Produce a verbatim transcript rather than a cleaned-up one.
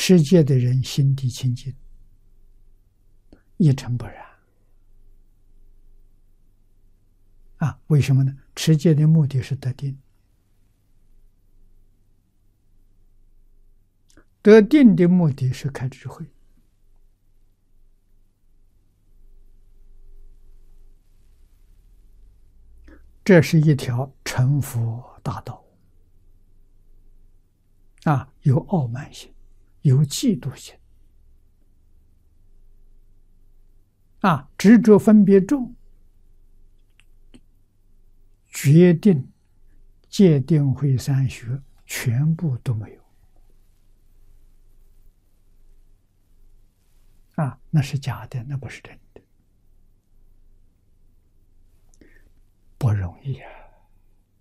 持戒的人心地清净，一尘不染。啊，为什么呢？持戒的目的是得定，得定的目的是开智慧。这是一条成佛大道。啊，有傲慢心，有嫉妒心，啊，执着分别重，决定戒定慧三学全部都没有。啊，那是假的，那不是真的，不容易啊。